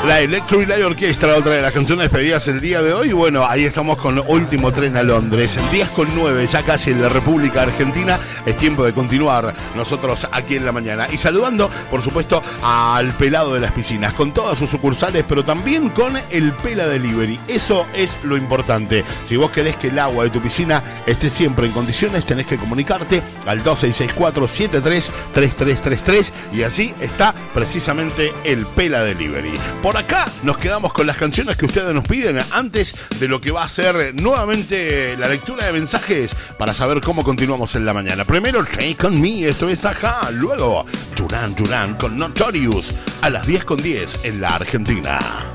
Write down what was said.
La Electric Light Orchestra, otra de las canciones pedidas el día de hoy. Y bueno, ahí estamos con Último Tren a Londres. 10:09, ya casi en la República Argentina. Es tiempo de continuar nosotros aquí en la mañana. Y saludando, por supuesto, al pelado de las piscinas, con todas sus sucursales, pero también con el Pela Delivery. Eso es lo importante. Si vos querés que el agua de tu piscina esté siempre en condiciones, tenés que comunicarte al 2664-733333. Y allí está precisamente el Pela Delivery. Por acá nos quedamos con las canciones que ustedes nos piden antes de lo que va a ser nuevamente la lectura de mensajes para saber cómo continuamos en la mañana. Primero Take On Me, esto es Ajá. Luego Duran Duran con Notorious a las 10:10 en la Argentina.